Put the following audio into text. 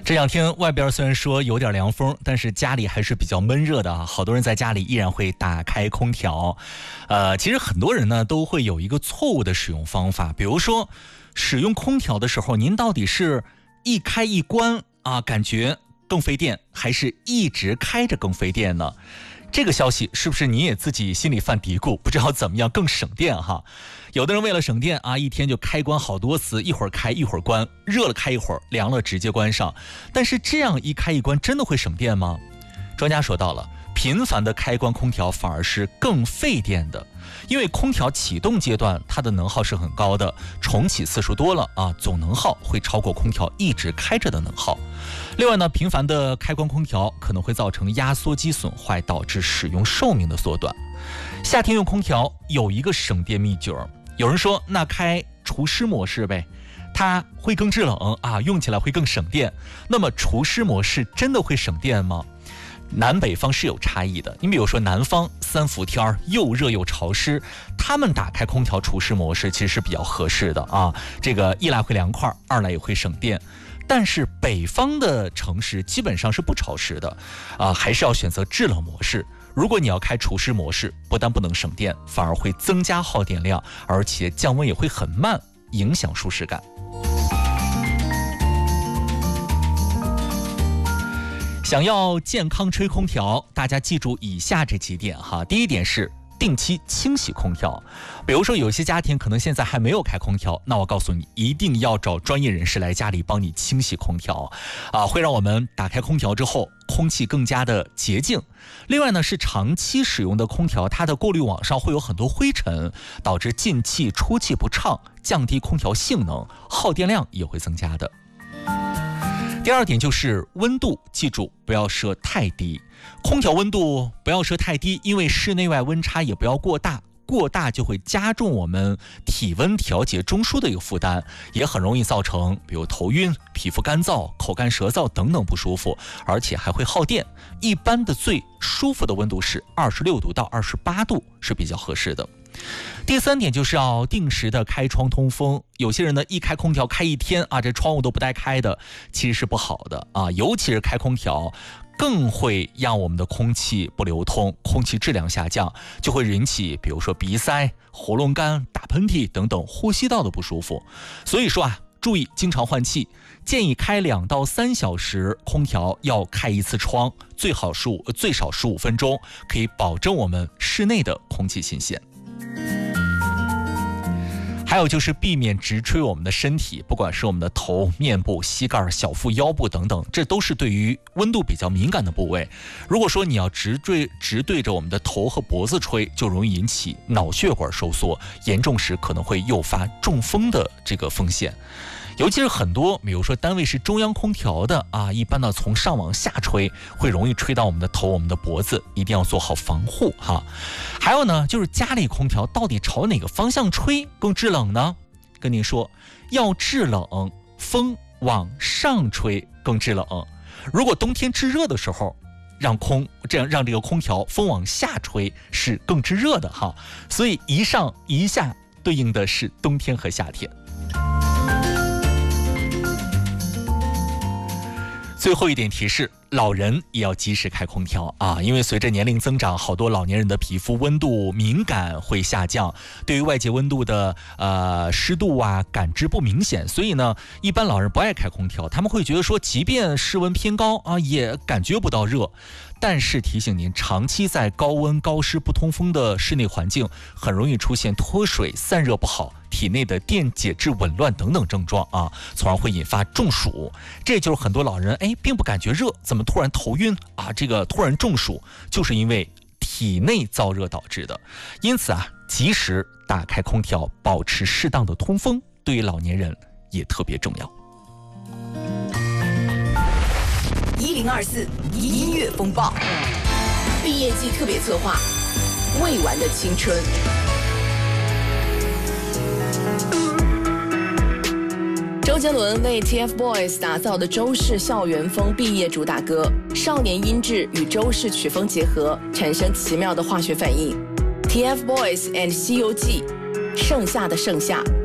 这两天外边虽然说有点凉风，但是家里还是比较闷热的啊。好多人在家里依然会打开空调。其实很多人呢都会有一个错误的使用方法，比如说使用空调的时候，您到底是一开一关啊，感觉更费电，还是一直开着更费电呢？这个消息是不是你也自己心里犯嘀咕，不知道怎么样更省电哈？有的人为了省电啊，一天就开关好多次，一会儿开一会儿关，热了开一会儿，凉了直接关上。但是这样一开一关真的会省电吗？专家说到了，频繁的开关空调反而是更费电的，因为空调启动阶段它的能耗是很高的，重启次数多了啊，总能耗会超过空调一直开着的能耗。另外呢，频繁的开关空调可能会造成压缩机损坏，导致使用寿命的缩短。夏天用空调有一个省电秘诀，有人说那开除湿模式呗，它会更制冷啊，用起来会更省电。那么除湿模式真的会省电吗？南北方是有差异的，你比如说南方三伏天又热又潮湿，他们打开空调除湿模式其实是比较合适的啊，这个一来会凉快，二来也会省电。但是北方的城市基本上是不潮湿的啊，还是要选择制冷模式。如果你要开除湿模式，不但不能省电，反而会增加耗电量，而且降温也会很慢，影响舒适感。想要健康吹空调，大家记住以下这几点哈。第一点是定期清洗空调，比如说有些家庭可能现在还没有开空调，那我告诉你，一定要找专业人士来家里帮你清洗空调啊，会让我们打开空调之后空气更加的洁净。另外呢，是长期使用的空调，它的过滤网上会有很多灰尘，导致进气出气不畅，降低空调性能，耗电量也会增加的。第二点就是温度，记住不要设太低，空调温度不要设太低，因为室内外温差也不要过大，过大就会加重我们体温调节中枢的一个负担，也很容易造成比如头晕、皮肤干燥、口干舌燥等等不舒服，而且还会耗电。一般的最舒服的温度是26度到28度是比较合适的。第三点就是要定时的开窗通风，有些人呢一开空调开一天啊，这窗户都不带开的，其实是不好的啊，尤其是开空调更会让我们的空气不流通，空气质量下降，就会引起比如说鼻塞、喉咙干、打喷嚏等等呼吸道的不舒服。所以说啊，注意经常换气，建议开2到3小时空调要开一次窗，最少15分钟，可以保证我们室内的空气新鲜。还有就是避免直吹我们的身体，不管是我们的头、面部、膝盖、小腹、腰部等等，这都是对于温度比较敏感的部位。如果说你要直对着我们的头和脖子吹，就容易引起脑血管收缩，严重时可能会诱发中风的这个风险。尤其是很多比如说单位是中央空调的啊，一般呢从上往下吹会容易吹到我们的头、我们的脖子，一定要做好防护哈。还有呢，就是家里空调到底朝哪个方向吹更制冷呢？跟您说，要制冷，风往上吹更制冷。如果冬天制热的时候，让这个空调风往下吹是更制热的哈。所以一上一下对应的是冬天和夏天。最后一点提示，老人也要及时开空调啊，因为随着年龄增长，好多老年人的皮肤温度敏感会下降，对于外界温度的湿度啊感知不明显，所以呢，一般老人不爱开空调，他们会觉得说，即便室温偏高啊，也感觉不到热。但是提醒您，长期在高温高湿不通风的室内环境，很容易出现脱水、散热不好、体内的电解质紊乱等等症状啊，从而会引发中暑。这就是很多老人并不感觉热，怎么突然头晕啊？这个突然中暑，就是因为体内燥热导致的。因此啊，及时打开空调，保持适当的通风，对于老年人也特别重要。 1024音乐风暴毕业季特别策划，未完的青春。周杰伦为 TFBOYS 打造的周氏校园风毕业主打歌，少年音质与周氏曲风结合，产生奇妙的化学反应。TFBOYS and 西游记，盛夏的盛夏，